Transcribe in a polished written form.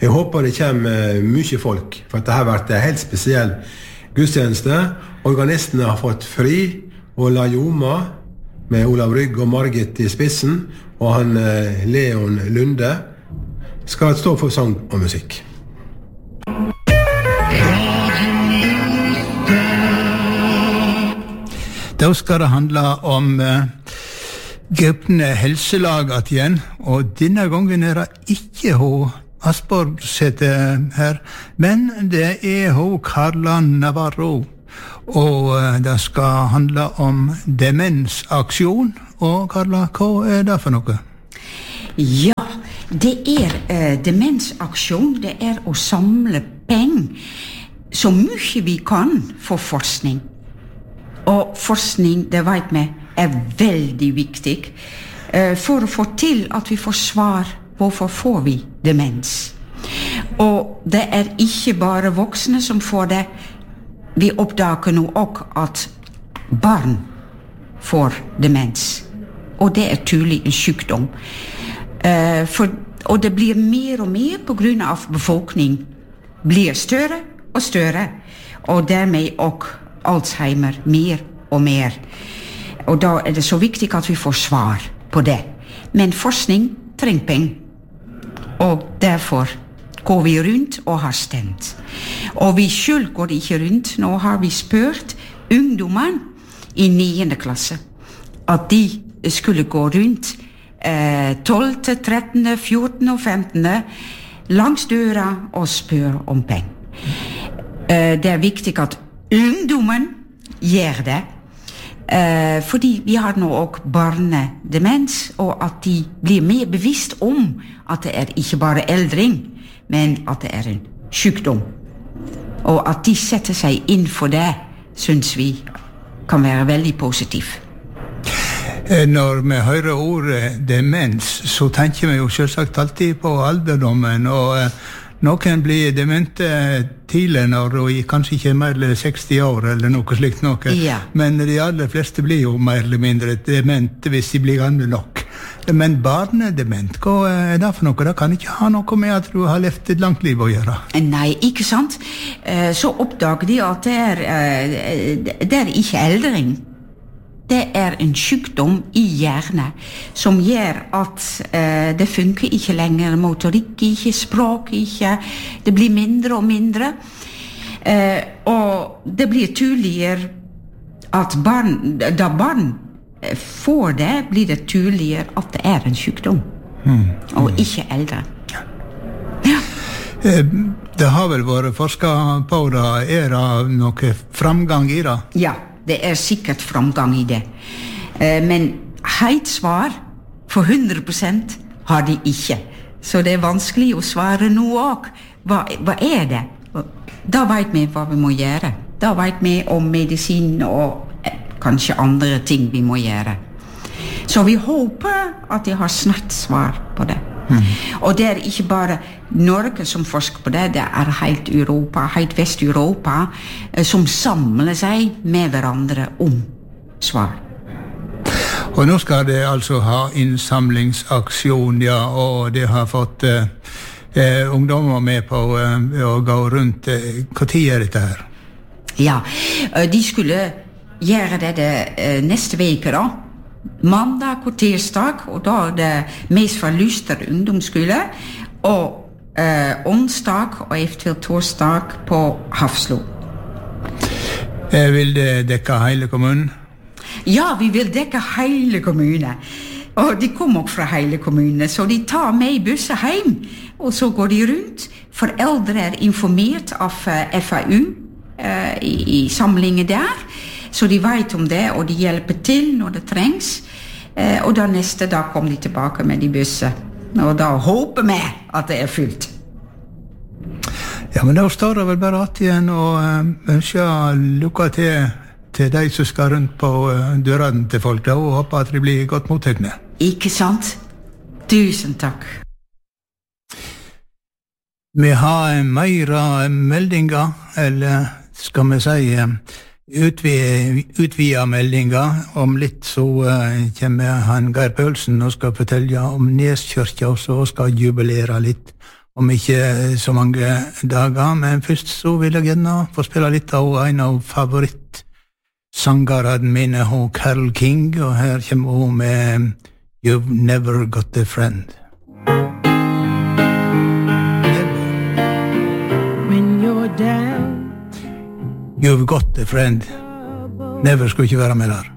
Jeg håper det kommer mye folk, for det har vært en helt spesiell gudstjeneste. Organistene har fått fri, og La Joma med Olav Rygg og Margit i spissen, og han Leon Lunde skal stå for sang og musikk. Da skal det handle om Gaupne helselag igjen, og denne gangen det ikke hun Asborg sitter her, men det hun Carla Navarro, og det skal handle om demensaksjon. Og Carla, hva det for noe? Ja, det demensaksjon, det å samle penger så mye vi kan for forskning. Og forskning, det vet vi, veldig viktig for å få til at vi får svar hvorfor får vi demens. Og det ikke bare voksne som får det. Vi oppdager nå også at barn får demens. Og det tydelig en sykdom. Og det blir mer og mer på grunn av befolkning blir større og større. Og dermed også Alzheimer mer og mer. Og da det så viktig at vi får svar på det. Men forskning trenger penger. Og derfor går vi rundt og har stemt. Og vi selv går ikke rundt. Nå har vi spurt ungdommene i 9. klasse at de skulle gå rundt 12., 13., 14. og 15. langs døra og spørre om penger. Det viktig at ungdommen gjør det. Fordi vi har nå også barnedemens, og at de blir mer bevisst om at det ikke bare eldring, men at det en sykdom. Og at de setter seg inn for det, synes vi kan være veldig positivt. Når vi hører ordet demens, så tenker vi jo selvsagt alltid på alderdommen, og noen blir demente tidlig når de kanskje ikke mer eller 60 år eller noe slikt noe. Ja. Men de aller fleste blir jo mer eller mindre demente hvis de blir gamle nok. Men barnedement, hva det for noe? Det kan ikke ha noe med at du har levd et langt liv å gjøre. Nei, ikke sant? Så oppdager de at det ikke eldring. Det en sykdom i hjernen som gjør at det funker ikke lenger, motorikk ikke, språk ikke, det blir mindre og mindre. Og det blir tydeligere at da barn får det, blir det tydeligere at det en sykdom, og ikke eldre. Ja. Det har vel vært forsket på det, det noe framgang i det? Ja. Det sikkert framgang i det. Men helt svar for 100% har de ikke. Så det vanskelig å svare nå også. Hva det? Da vet vi hva vi må gjøre. Da vet vi om medisin og kanskje andre ting vi må gjøre. Så vi håper at de har snart svar på det. Og det ikke bare Norge som forsker på det, det helt Europa, helt Vest-Europa som samler seg med hverandre om svar. Og nå skal det altså ha innsamlingsaksjon, ja, og det har fått ungdommer med på å gå rundt. Hva tid dette her? Ja, de skulle gjøre det neste veke da. Mandag og tirsdag, og da det mest for Lyster ungdomsskole, og onsdag og eventuelt torsdag på Hafslo. Vil det dekke hele kommunen? Ja, vi vil dekke hele kommunen. Og de kommer også fra hele kommunen, så de tar med i busser hjem, og så går de rundt. Foreldre informert av FAU i samlingen der, så de vet om det, og de hjelper til når det trengs. Og da neste dag kommer de tilbake med de busser. Og da håper vi at det fylt. Ja, men da står det vel bare at igjen og ønsker lykke til de som skal rundt på dørene til folk, da, og håper at de blir godt mottøkne. Ikke sant? Tusen takk. Vi har mer meldinger, eller skal vi si utvida meldinger. Om litt så kommer han Geir Pølsen og skal fortelle om Neskirka, og så skal jubilere litt. om ikke så mange dager, men først så vil jeg gjerne få spille litt av en av favorittsangerne mine, Carole King, og her kommer hun med You've Never Got a Friend. When you're down, You've got a friend. Never skulle ikke være med der.